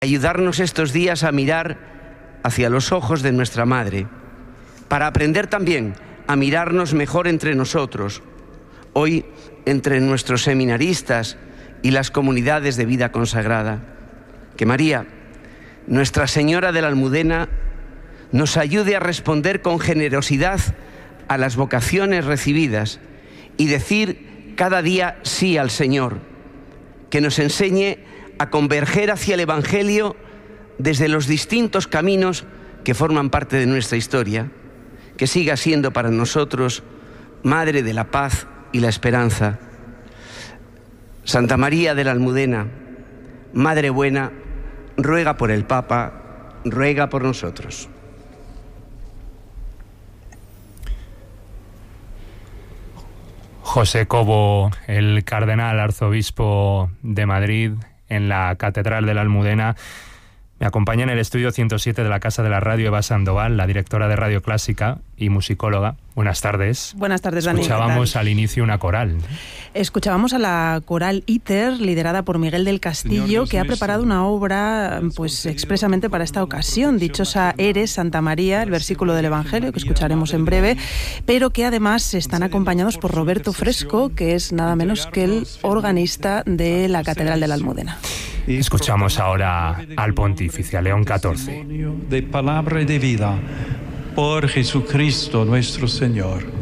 ayudarnos estos días a mirar hacia los ojos de nuestra Madre, para aprender también a mirarnos mejor entre nosotros, hoy entre nuestros seminaristas y las comunidades de vida consagrada. Que María, Nuestra Señora de la Almudena, nos ayude a responder con generosidad a las vocaciones recibidas y decir cada día sí al Señor, que nos enseñe a converger hacia el Evangelio desde los distintos caminos que forman parte de nuestra historia, que siga siendo para nosotros Madre de la Paz y la Esperanza. Santa María de la Almudena, Madre buena, ruega por el Papa, ruega por nosotros. José Cobo, el cardenal arzobispo de Madrid, en la Catedral de la Almudena. Me acompaña en el estudio 107 de la Casa de la Radio Eva Sandoval, la directora de Radio Clásica y musicóloga. Buenas tardes. Buenas tardes, Dani. Escuchábamos al inicio una coral. Escuchábamos a la coral ITER, liderada por Miguel del Castillo, que ha preparado una obra pues expresamente para esta ocasión. Dichosa eres, Santa María, el versículo del Evangelio, que escucharemos en breve, pero que además están acompañados por Roberto Fresco, que es nada menos que el organista de la Catedral de la Almudena. Escuchamos ahora al pontífice, a León XIV. De palabra y de vida, por Jesucristo nuestro Señor.